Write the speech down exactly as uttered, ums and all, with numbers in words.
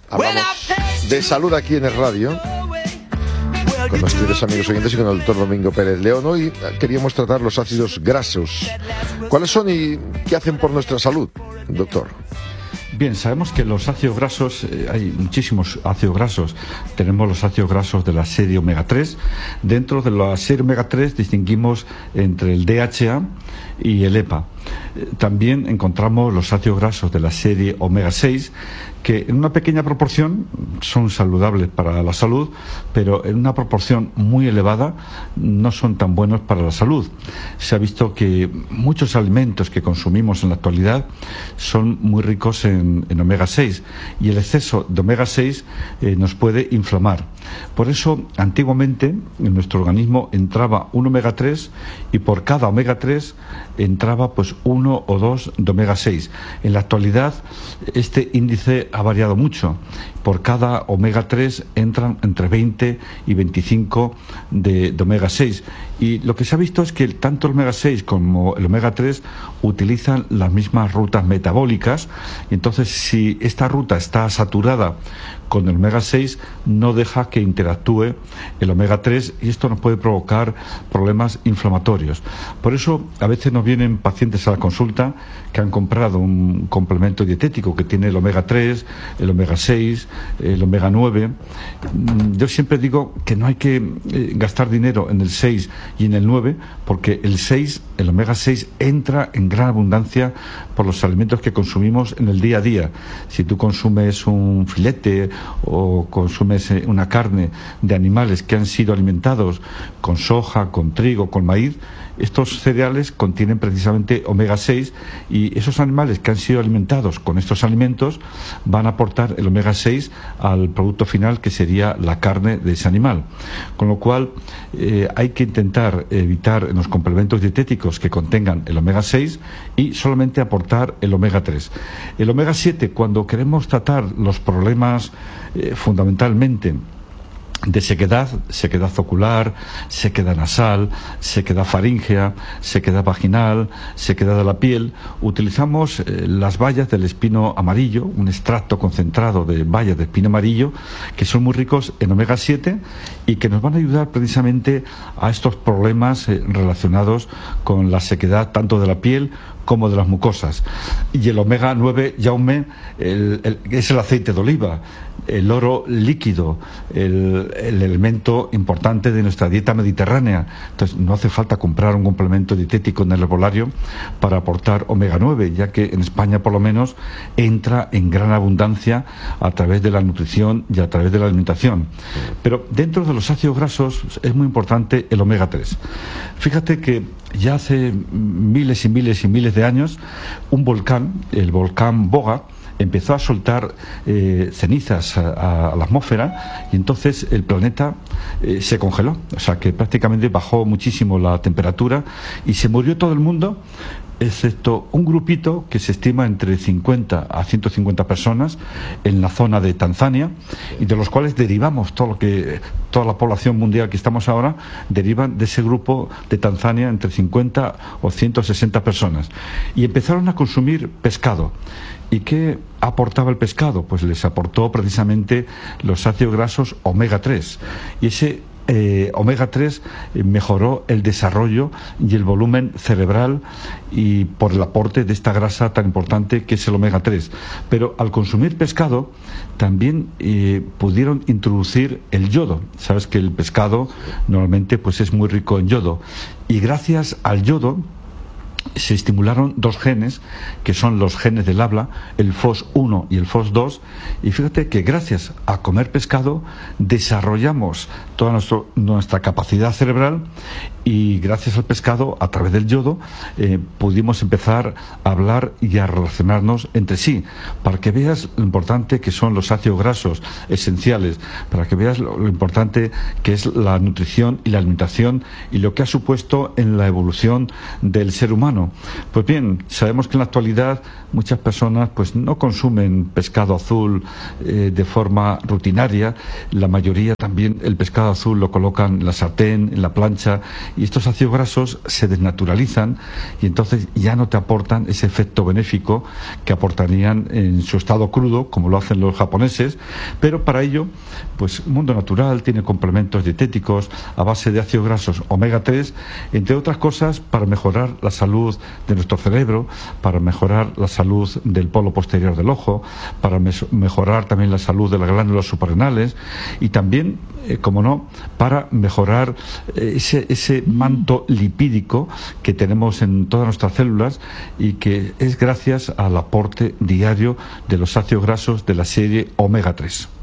Hablamos de salud aquí en el radio con nuestros queridos amigos oyentes y con el doctor Domingo Pérez León. Hoy queríamos tratar los ácidos grasos. ¿Cuáles son y qué hacen por nuestra salud, doctor? Bien, sabemos que los ácidos grasos, eh, hay muchísimos ácidos grasos. Tenemos los ácidos grasos de la serie omega tres. Dentro de la serie omega tres distinguimos entre el D H A y el E P A. Eh, también encontramos los ácidos grasos de la serie omega seis, que en una pequeña proporción son saludables para la salud, pero en una proporción muy elevada no son tan buenos para la salud. Se ha visto que muchos alimentos que consumimos en la actualidad son muy ricos en, en omega seis, y el exceso de omega seis eh, nos puede inflamar. Por eso, antiguamente, en nuestro organismo entraba un omega tres y por cada omega tres entraba pues uno o dos de omega seis. En la actualidad, este índice ha variado mucho. Por cada omega tres entran entre veinte y veinticinco de, de omega seis. Y lo que se ha visto es que tanto el omega seis como el omega tres utilizan las mismas rutas metabólicas, y entonces si esta ruta está saturada con el omega seis, no deja que interactúe el omega tres, y esto nos puede provocar problemas inflamatorios. Por eso a veces nos vienen pacientes a la consulta que han comprado un complemento dietético que tiene el omega tres, el omega seis, el omega nueve. Yo siempre digo que no hay que gastar dinero en el seis y en el nueve, porque el seis, el omega seis, entra en gran abundancia por los alimentos que consumimos en el día a día. Si tú consumes un filete o consumes una carne de animales que han sido alimentados con soja, con trigo, con maíz, estos cereales contienen precisamente omega seis, y esos animales que han sido alimentados con estos alimentos van a aportar el omega seis al producto final, que sería la carne de ese animal. Con lo cual eh, hay que intentar evitar en los complementos dietéticos que contengan el omega seis y solamente aportar el omega tres. El omega siete, cuando queremos tratar los problemas eh, fundamentalmente de sequedad, sequedad ocular, sequedad nasal, sequedad faríngea, sequedad vaginal, sequedad de la piel, utilizamos eh, las bayas del espino amarillo, un extracto concentrado de bayas de espino amarillo, que son muy ricos en omega siete y que nos van a ayudar precisamente a estos problemas eh, relacionados con la sequedad tanto de la piel como de las mucosas. Y el omega nueve, Jaume, el, el, es el aceite de oliva, el oro líquido, el, el elemento importante de nuestra dieta mediterránea. Entonces no hace falta comprar un complemento dietético en el herbolario para aportar omega nueve, ya que en España por lo menos entra en gran abundancia a través de la nutrición y a través de la alimentación. Pero dentro de los ácidos grasos es muy importante el omega tres. Fíjate que ya hace miles y miles y miles de años un volcán, el volcán Boga, empezó a soltar eh, cenizas a, a la atmósfera, y entonces el planeta eh, se congeló, o sea que prácticamente bajó muchísimo la temperatura y se murió todo el mundo, excepto un grupito que se estima entre cincuenta a ciento cincuenta personas en la zona de Tanzania, y de los cuales derivamos todo lo que toda la población mundial que estamos ahora derivan de ese grupo de Tanzania, entre cincuenta o ciento sesenta personas, y empezaron a consumir pescado. ¿Y qué aportaba el pescado? Pues les aportó precisamente los ácidos grasos omega tres, y ese Eh, omega tres eh, mejoró el desarrollo y el volumen cerebral, y por el aporte de esta grasa tan importante que es el omega tres. Pero al consumir pescado también eh, pudieron introducir el yodo. Sabes que el pescado normalmente pues es muy rico en yodo, y gracias al yodo se estimularon dos genes que son los genes del habla, el F O S uno y el F O S dos, y fíjate que gracias a comer pescado desarrollamos toda nuestro, nuestra capacidad cerebral, y gracias al pescado, a través del yodo, eh, pudimos empezar a hablar y a relacionarnos entre sí, para que veas lo importante que son los ácidos grasos esenciales, para que veas lo, lo importante que es la nutrición y la alimentación y lo que ha supuesto en la evolución del ser humano. Pues bien, sabemos que en la actualidad muchas personas pues no consumen pescado azul eh, de forma rutinaria. La mayoría también el pescado azul lo colocan en la sartén, en la plancha, y estos ácidos grasos se desnaturalizan y entonces ya no te aportan ese efecto benéfico que aportarían en su estado crudo, como lo hacen los japoneses, pero para ello, pues Mundo Natural tiene complementos dietéticos a base de ácidos grasos omega tres, entre otras cosas para mejorar la salud de nuestro cerebro, para mejorar la salud del polo posterior del ojo, para me mejorar también la salud de las glándulas suprarrenales y también, eh, como no, para mejorar eh, ese, ese manto lipídico que tenemos en todas nuestras células y que es gracias al aporte diario de los ácidos grasos de la serie omega tres.